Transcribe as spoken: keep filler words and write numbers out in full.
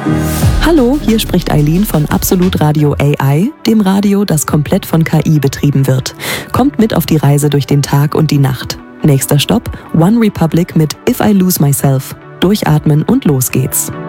Hallo, hier spricht Eileen von Absolut Radio A I, dem Radio, das komplett von K I betrieben wird. Kommt mit auf die Reise durch den Tag und die Nacht. Nächster Stopp, One Republic mit If I Lose Myself. Durchatmen und los geht's.